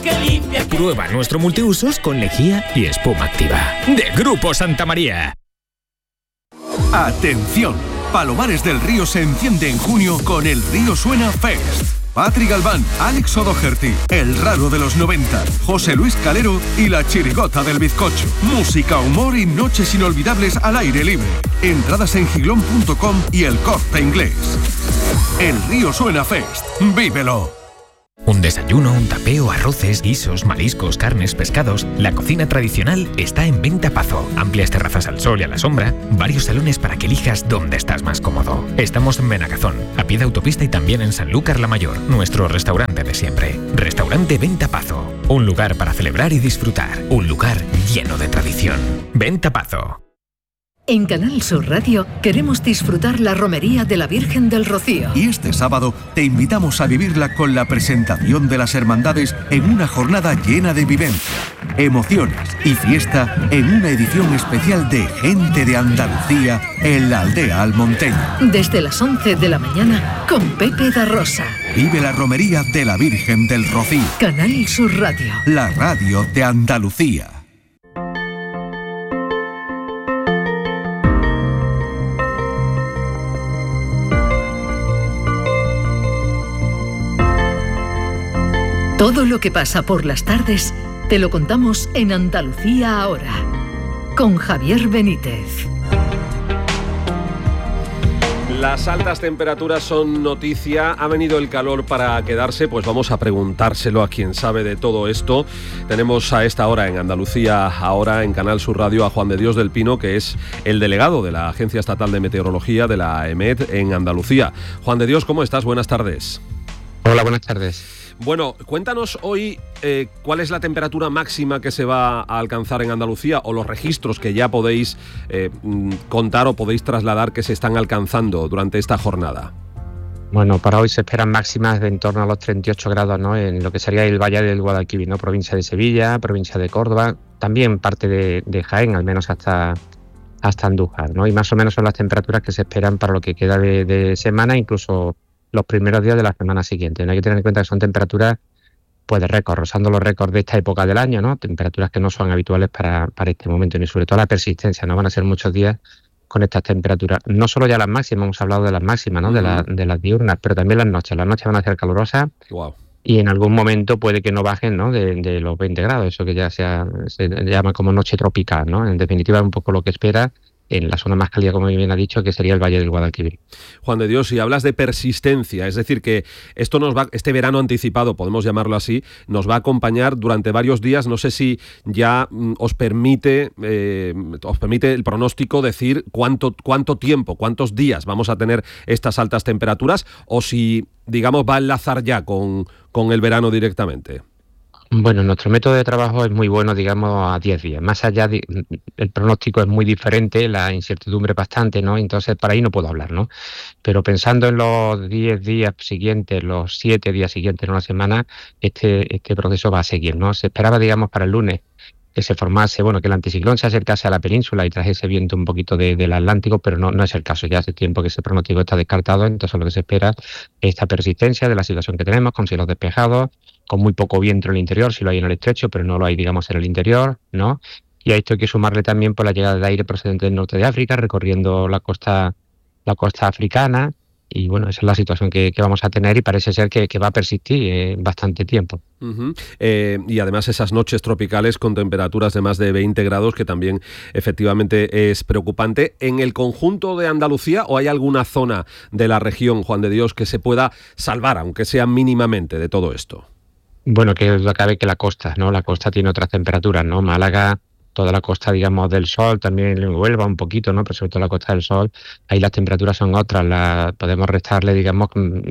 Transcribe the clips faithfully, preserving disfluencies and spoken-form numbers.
que limpia. Prueba nuestro multiusos con lejía y espuma activa. De Grupo Santa María. ¡Atención! Palomares del Río se enciende en junio con el Río Suena Fest. Patri Galván, Alex O'Doherty, El Raro de los noventa, José Luis Calero y La Chirigota del Bizcocho. Música, humor y noches inolvidables al aire libre. Entradas en giglón punto com y El Corte Inglés. El Río Suena Fest. ¡Vívelo! Un desayuno, un tapeo, arroces, guisos, mariscos, carnes, pescados. La cocina tradicional está en Venta Pazo. Amplias terrazas al sol y a la sombra. Varios salones para que elijas dónde estás más cómodo. Estamos en Benagazón, a pie de autopista y también en Sanlúcar la Mayor. Nuestro restaurante de siempre. Restaurante Venta Pazo. Un lugar para celebrar y disfrutar. Un lugar lleno de tradición. Venta Pazo. En Canal Sur Radio queremos disfrutar la romería de la Virgen del Rocío. Y este sábado te invitamos a vivirla con la presentación de las hermandades en una jornada llena de vivencia, emociones y fiesta en una edición especial de Gente de Andalucía en la aldea almonteña. Desde las once de la mañana con Pepe da Rosa. Vive la romería de la Virgen del Rocío. Canal Sur Radio. La radio de Andalucía. Todo lo que pasa por las tardes te lo contamos en Andalucía Ahora, con Javier Benítez. Las altas temperaturas son noticia. ¿Ha venido el calor para quedarse? Pues vamos a preguntárselo a quien sabe de todo esto. Tenemos a esta hora en Andalucía Ahora, en Canal Sur Radio, a Juan de Dios del Pino, que es el delegado de la Agencia Estatal de Meteorología, de la EMET, en Andalucía. Juan de Dios, ¿cómo estás? Buenas tardes. Hola, buenas tardes. Bueno, cuéntanos hoy eh, cuál es la temperatura máxima que se va a alcanzar en Andalucía, o los registros que ya podéis eh, contar o podéis trasladar que se están alcanzando durante esta jornada. Bueno, para hoy se esperan máximas de en torno a los treinta y ocho grados, ¿no?, en lo que sería el Valle del Guadalquivir, ¿no?, provincia de Sevilla, provincia de Córdoba, también parte de, de Jaén, al menos hasta, hasta Andújar, ¿no? Y más o menos son las temperaturas que se esperan para lo que queda de, de semana, incluso los primeros días de la semana siguiente. No hay que tener en cuenta que son temperaturas pues de récord, rozando los récords de esta época del año, ¿no? Temperaturas que no son habituales para, para este momento, ni sobre todo la persistencia, no van a ser muchos días con estas temperaturas. No solo ya las máximas, hemos hablado de las máximas, ¿no? Uh-huh. de, la, de las diurnas, pero también las noches. Las noches van a ser calurosas. Wow. Y en algún momento puede que no bajen, ¿no?, de, de los veinte grados, eso que ya sea, se llama como noche tropical, ¿no? En definitiva, es un poco lo que espera en la zona más cálida, como bien ha dicho, que sería el Valle del Guadalquivir. Juan de Dios, si hablas de persistencia, es decir, que esto nos va, este verano anticipado, podemos llamarlo así, nos va a acompañar durante varios días. No sé si ya mm, os permite eh, os permite el pronóstico decir cuánto, cuánto tiempo, cuántos días vamos a tener estas altas temperaturas, o si, digamos, va a enlazar ya con, con el verano directamente. Bueno, nuestro método de trabajo es muy bueno, digamos, a diez días. Más allá, de, el pronóstico es muy diferente, la incertidumbre bastante, ¿no? Entonces, para ahí no puedo hablar, ¿no? Pero pensando en los diez días siguientes, los siete días siguientes en una semana, este, este proceso va a seguir, ¿no? Se esperaba, digamos, para el lunes que se formase, bueno, que el anticiclón se acercase a la península y trajese viento un poquito de, del Atlántico, pero no, no es el caso. Ya hace tiempo que ese pronóstico está descartado, entonces lo que se espera es esta persistencia de la situación que tenemos, con cielos despejados, con muy poco viento en el interior, si lo hay en el estrecho, pero no lo hay, digamos, en el interior, ¿no? Y a esto hay que sumarle también por la llegada de aire procedente del norte de África, recorriendo la costa, la costa africana, y bueno, esa es la situación que, que vamos a tener, y parece ser que, que va a persistir eh, bastante tiempo. Uh-huh. Eh, y además esas noches tropicales con temperaturas de más de veinte grados, que también efectivamente es preocupante. ¿En el conjunto de Andalucía o hay alguna zona de la región, Juan de Dios, que se pueda salvar, aunque sea mínimamente, de todo esto? Bueno, que duda cabe que la costa, ¿no? La costa tiene otras temperaturas, ¿no? Málaga, toda la costa, digamos, del Sol, también Huelva un poquito, ¿no? Pero sobre todo la costa del Sol, ahí las temperaturas son otras. La, podemos restarle, digamos,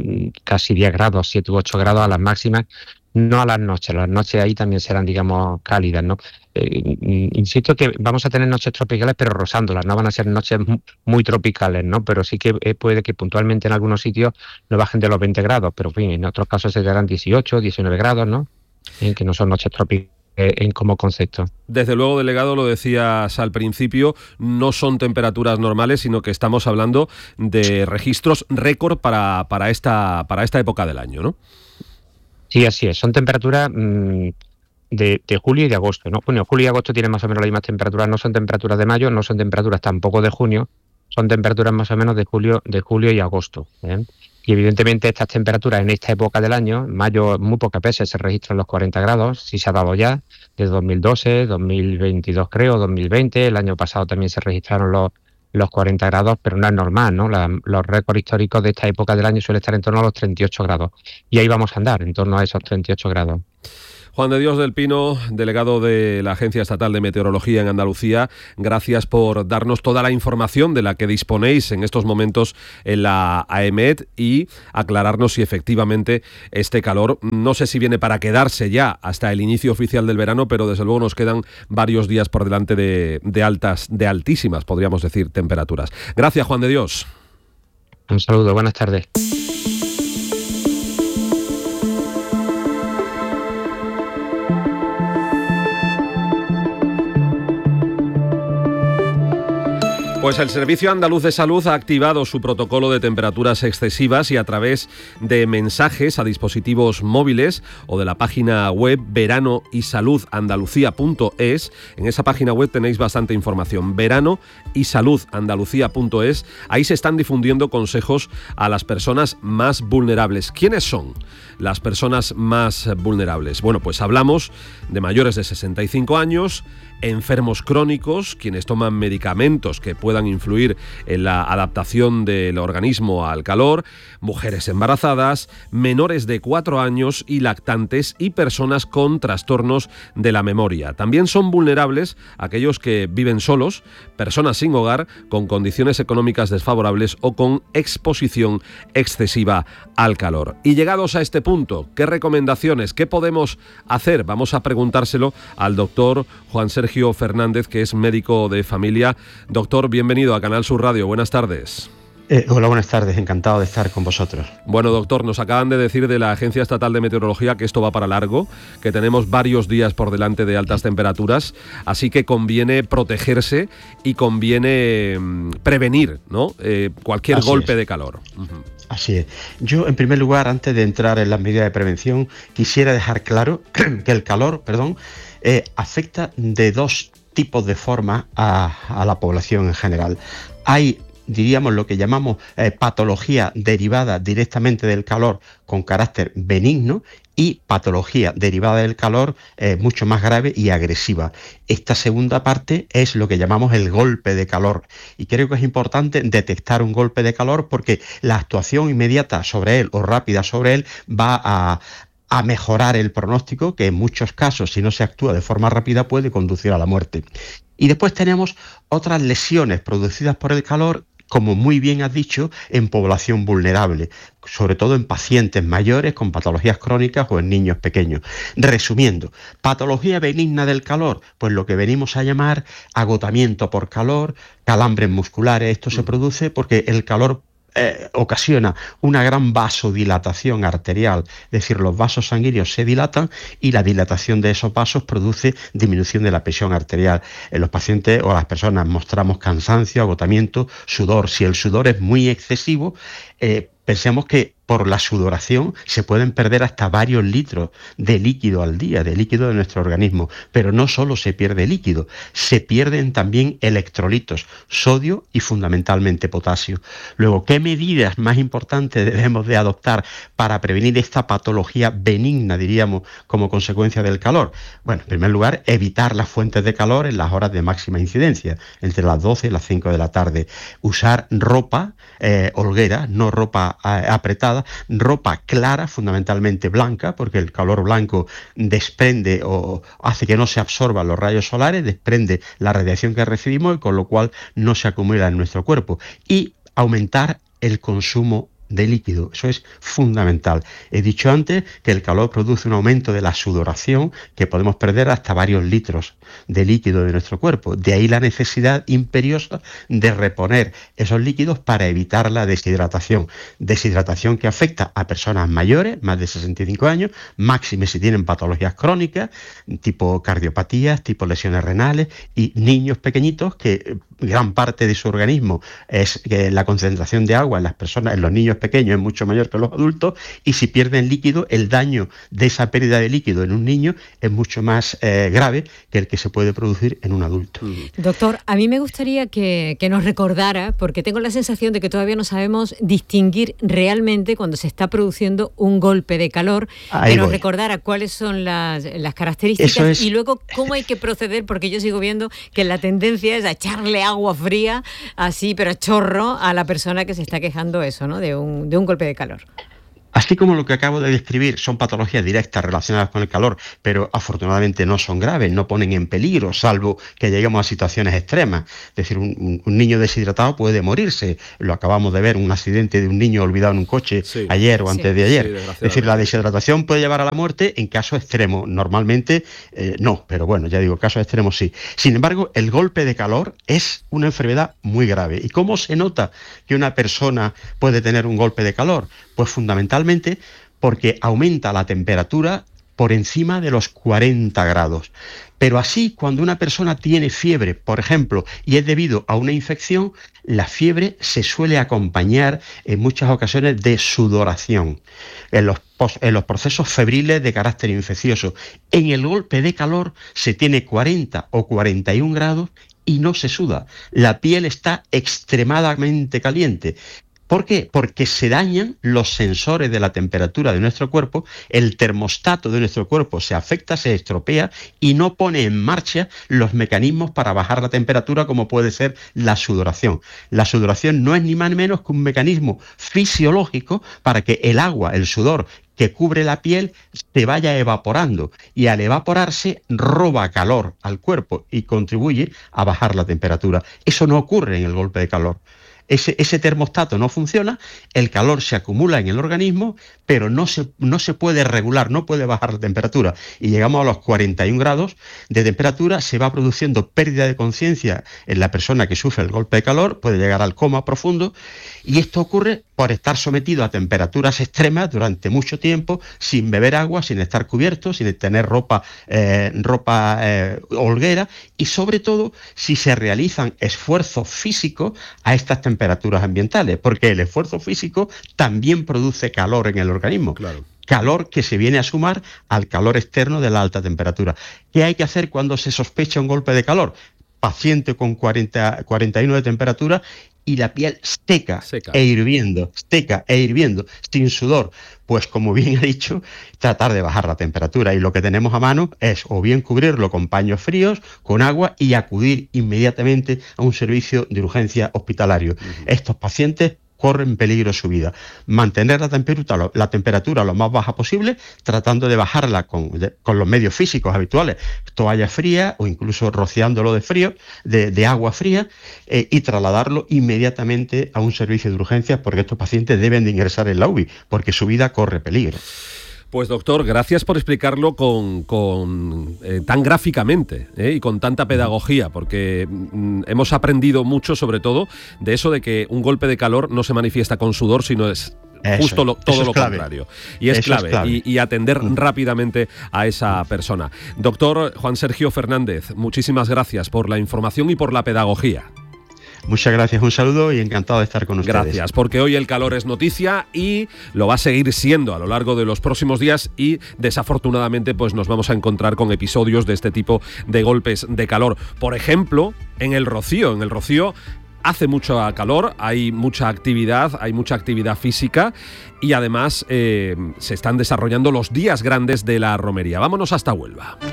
casi diez grados, siete u ocho grados a las máximas, no a las noches. Las noches ahí también serán, digamos, cálidas, ¿no? Eh, insisto que vamos a tener noches tropicales, pero rozándolas, no van a ser noches muy tropicales, ¿no? Pero sí que puede que puntualmente en algunos sitios no bajen de los veinte grados, pero en fin, en otros casos se darán dieciocho, diecinueve grados, ¿no? Eh, que no son noches tropicales en como concepto. Desde luego, delegado, lo decías al principio, no son temperaturas normales, sino que estamos hablando de registros récord para, para, esta, para esta época del año, ¿no? Sí, así es. Son temperaturas mmm, de, de julio y de agosto, ¿no? Junio, julio y agosto tienen más o menos las mismas temperaturas. No son temperaturas de mayo, no son temperaturas tampoco de junio. Son temperaturas más o menos de julio, de julio y agosto, ¿eh? Y evidentemente estas temperaturas en esta época del año, en mayo muy pocas veces se registran los cuarenta grados, sí se ha dado ya, desde dos mil doce, dos mil veintidós creo, dos mil veinte, el año pasado también se registraron los, los cuarenta grados, pero no es normal, ¿no? La, los récords históricos de esta época del año suelen estar en torno a los treinta y ocho grados, y ahí vamos a andar, en torno a esos treinta y ocho grados. Juan de Dios del Pino, delegado de la Agencia Estatal de Meteorología en Andalucía, gracias por darnos toda la información de la que disponéis en estos momentos en la AEMET y aclararnos si efectivamente este calor, no sé si viene para quedarse ya hasta el inicio oficial del verano, pero desde luego nos quedan varios días por delante de, de altas, de altísimas, podríamos decir, temperaturas. Gracias, Juan de Dios. Un saludo, buenas tardes. Pues el Servicio Andaluz de Salud ha activado su protocolo de temperaturas excesivas y a través de mensajes a dispositivos móviles o de la página web verano y salud andalucía punto es. En esa página web tenéis bastante información, verano y salud andalucía punto es. Ahí se están difundiendo consejos a las personas más vulnerables. ¿Quiénes son las personas más vulnerables? Bueno, pues hablamos de mayores de sesenta y cinco años, enfermos crónicos, quienes toman medicamentos que puedan influir en la adaptación del organismo al calor, mujeres embarazadas, menores de cuatro años y lactantes y personas con trastornos de la memoria. También son vulnerables aquellos que viven solos, personas sin hogar, con condiciones económicas desfavorables o con exposición excesiva al calor. Y llegados a este punto, ¿qué recomendaciones, qué podemos hacer? Vamos a preguntárselo al doctor Juan Sergio Fernández, que es médico de familia. Doctor, bienvenido a Canal Sur Radio. Buenas tardes. Eh, hola, buenas tardes. Encantado de estar con vosotros. Bueno, doctor, nos acaban de decir de la Agencia Estatal de Meteorología que esto va para largo, que tenemos varios días por delante de altas temperaturas, así que conviene protegerse y conviene mmm, prevenir, ¿no? Eh, cualquier Así golpe es. de calor. Uh-huh. Así es. Yo, en primer lugar, antes de entrar en las medidas de prevención, quisiera dejar claro que el calor, perdón, eh, afecta de dos tipos de formas a, a la población en general. Hay, diríamos, lo que llamamos eh, patología derivada directamente del calor con carácter benigno y patología derivada del calor eh, mucho más grave y agresiva. Esta segunda parte es lo que llamamos el golpe de calor y creo que es importante detectar un golpe de calor porque la actuación inmediata sobre él o rápida sobre él va a a mejorar el pronóstico, que en muchos casos, si no se actúa de forma rápida, puede conducir a la muerte. Y después tenemos otras lesiones producidas por el calor, como muy bien has dicho, en población vulnerable, sobre todo en pacientes mayores con patologías crónicas o en niños pequeños. Resumiendo, patología benigna del calor, pues lo que venimos a llamar agotamiento por calor, calambres musculares. Esto se produce porque el calor Eh, ocasiona una gran vasodilatación arterial, es decir, los vasos sanguíneos se dilatan y la dilatación de esos vasos produce disminución de la presión arterial. En los pacientes o las personas mostramos cansancio, agotamiento, sudor. Si el sudor es muy excesivo, eh, pensemos que por la sudoración se pueden perder hasta varios litros de líquido al día, de líquido de nuestro organismo. Pero no solo se pierde líquido, se pierden también electrolitos, sodio y fundamentalmente potasio. Luego, ¿qué medidas más importantes debemos de adoptar para prevenir esta patología benigna, diríamos, como consecuencia del calor? Bueno, en primer lugar, evitar las fuentes de calor en las horas de máxima incidencia, entre las doce y las cinco de la tarde. Usar ropa eh, holguera, no ropa eh, apretada, ropa clara, fundamentalmente blanca, porque el calor blanco desprende o hace que no se absorban los rayos solares, desprende la radiación que recibimos y con lo cual no se acumula en nuestro cuerpo. Y aumentar el consumo de líquido, eso es fundamental. He dicho antes que el calor produce un aumento de la sudoración que podemos perder hasta varios litros de líquido de nuestro cuerpo. De ahí la necesidad imperiosa de reponer esos líquidos para evitar la deshidratación. Deshidratación que afecta a personas mayores, más de sesenta y cinco años, máxime si tienen patologías crónicas, tipo cardiopatías, tipo lesiones renales, y niños pequeñitos que gran parte de su organismo es que la concentración de agua en las personas, en los niños pequeños es mucho mayor que en los adultos, y si pierden líquido, el daño de esa pérdida de líquido en un niño es mucho más eh, grave que el que se puede producir en un adulto. Doctor, a mí me gustaría que, que nos recordara, porque tengo la sensación de que todavía no sabemos distinguir realmente cuando se está produciendo un golpe de calor, Ahí que nos voy. recordara cuáles son las, las características es... y luego cómo hay que proceder, porque yo sigo viendo que la tendencia es a echarle agua fría, así, pero a chorro, a la persona que se está quejando eso, ¿no? De un, de un golpe de calor. Así como lo que acabo de describir son patologías directas relacionadas con el calor, pero afortunadamente no son graves, no ponen en peligro, salvo que lleguemos a situaciones extremas. Es decir, un, un niño deshidratado puede morirse. Lo acabamos de ver, un accidente de un niño olvidado en un coche sí, ayer o sí, antes de ayer. Sí, es decir, la deshidratación puede llevar a la muerte en casos extremos. Normalmente eh, no, pero bueno, ya digo, casos extremos sí. Sin embargo, el golpe de calor es una enfermedad muy grave. ¿Y cómo se nota que una persona puede tener un golpe de calor? Pues fundamentalmente porque aumenta la temperatura por encima de los cuarenta grados. Pero así, cuando una persona tiene fiebre, por ejemplo, y es debido a una infección, la fiebre se suele acompañar en muchas ocasiones de sudoración, en los, en los procesos febriles de carácter infeccioso. En el golpe de calor se tiene cuarenta o cuarenta y un grados y no se suda. La piel está extremadamente caliente. ¿Por qué? Porque se dañan los sensores de la temperatura de nuestro cuerpo, el termostato de nuestro cuerpo se afecta, se estropea y no pone en marcha los mecanismos para bajar la temperatura, como puede ser la sudoración. La sudoración no es ni más ni menos que un mecanismo fisiológico para que el agua, el sudor que cubre la piel, se vaya evaporando, y al evaporarse roba calor al cuerpo y contribuye a bajar la temperatura. Eso no ocurre en el golpe de calor. Ese, ese termostato no funciona, el calor se acumula en el organismo, pero no se, no se puede regular, no puede bajar la temperatura. Y llegamos a los cuarenta y un grados de temperatura, se va produciendo pérdida de conciencia en la persona que sufre el golpe de calor, puede llegar al coma profundo, y esto ocurre por estar sometido a temperaturas extremas durante mucho tiempo, sin beber agua, sin estar cubierto, sin tener ropa, eh, ropa eh, holguera, y sobre todo si se realizan esfuerzos físicos a estas temperaturas temperaturas ambientales, porque el esfuerzo físico también produce calor en el organismo. Claro. Calor que se viene a sumar al calor externo de la alta temperatura. ¿Qué hay que hacer cuando se sospecha un golpe de calor? Paciente con cuarenta, cuarenta y uno de temperatura y la piel seca, seca e hirviendo, seca e hirviendo, sin sudor. Pues como bien ha dicho, tratar de bajar la temperatura, y lo que tenemos a mano es o bien cubrirlo con paños fríos, con agua, y acudir inmediatamente a un servicio de urgencia hospitalario. Uh-huh. Estos pacientes corren peligro su vida. Mantener la temperatura, la temperatura lo más baja posible, tratando de bajarla con, de, con los medios físicos habituales, toalla fría o incluso rociándolo de frío, de, de agua fría, eh, y trasladarlo inmediatamente a un servicio de urgencias, porque estos pacientes deben de ingresar en la U B I, porque su vida corre peligro. Pues doctor, gracias por explicarlo con, con eh, tan gráficamente eh, y con tanta pedagogía, porque mm, hemos aprendido mucho, sobre todo, de eso de que un golpe de calor no se manifiesta con sudor, sino es Eso, justo lo, todo lo clave. contrario. Y es clave, es clave. Y, y atender mm. rápidamente a esa persona. Doctor Juan Sergio Fernández, muchísimas gracias por la información y por la pedagogía. Muchas gracias, un saludo y encantado de estar con ustedes. Gracias, porque hoy el calor es noticia y lo va a seguir siendo a lo largo de los próximos días, y desafortunadamente pues nos vamos a encontrar con episodios de este tipo de golpes de calor. Por ejemplo, en el Rocío, en el Rocío hace mucho calor, hay mucha actividad, hay mucha actividad física, y además eh, se están desarrollando los días grandes de la romería. Vámonos hasta Huelva.